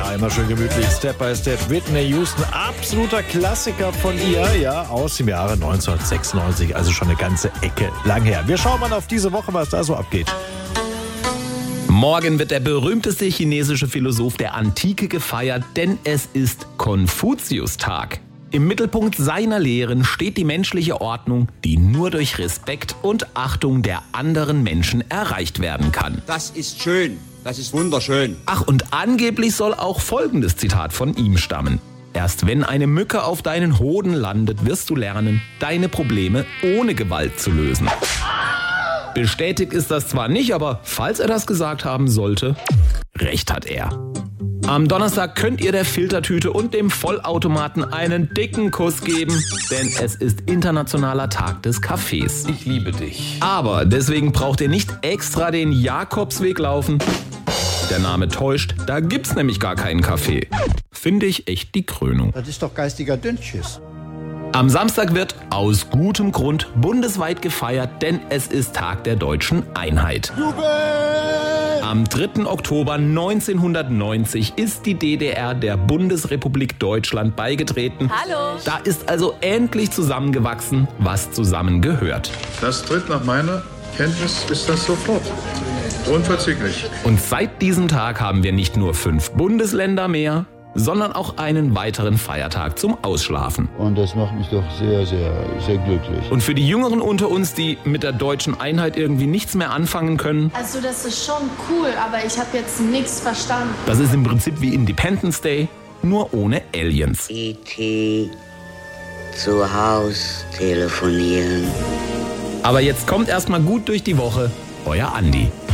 Ja, immer schön gemütlich. Step by Step. Whitney Houston, absoluter Klassiker von ihr, ja, aus dem Jahre 1996. Also schon eine ganze Ecke lang her. Wir schauen mal auf diese Woche, was da so abgeht. Morgen wird der berühmteste chinesische Philosoph der Antike gefeiert, denn es ist Konfuzius-Tag. Im Mittelpunkt seiner Lehren steht die menschliche Ordnung, die nur durch Respekt und Achtung der anderen Menschen erreicht werden kann. Das ist schön, das ist wunderschön. Ach, und angeblich soll auch folgendes Zitat von ihm stammen. Erst wenn eine Mücke auf deinen Hoden landet, wirst du lernen, deine Probleme ohne Gewalt zu lösen. Bestätigt ist das zwar nicht, aber falls er das gesagt haben sollte, recht hat er. Am Donnerstag könnt ihr der Filtertüte und dem Vollautomaten einen dicken Kuss geben, denn es ist Internationaler Tag des Kaffees. Ich liebe dich. Aber deswegen braucht ihr nicht extra den Jakobsweg laufen. Der Name täuscht, da gibt's nämlich gar keinen Kaffee. Finde ich echt die Krönung. Das ist doch geistiger Dünnschiss. Am Samstag wird aus gutem Grund bundesweit gefeiert, denn es ist Tag der deutschen Einheit. Am 3. Oktober 1990 ist die DDR der Bundesrepublik Deutschland beigetreten. Hallo. Da ist also endlich zusammengewachsen, was zusammengehört. Das tritt nach meiner Kenntnis ist das sofort. Unverzüglich. Und seit diesem Tag haben wir nicht nur 5 Bundesländer mehr, sondern auch einen weiteren Feiertag zum Ausschlafen. Und das macht mich doch sehr, sehr, sehr glücklich. Und für die Jüngeren unter uns, die mit der deutschen Einheit irgendwie nichts mehr anfangen können, Also das ist schon cool, aber ich habe jetzt nichts verstanden. das ist im Prinzip wie Independence Day, nur ohne Aliens. E.T. zu Haus telefonieren. Aber jetzt kommt erstmal gut durch die Woche, euer Andi.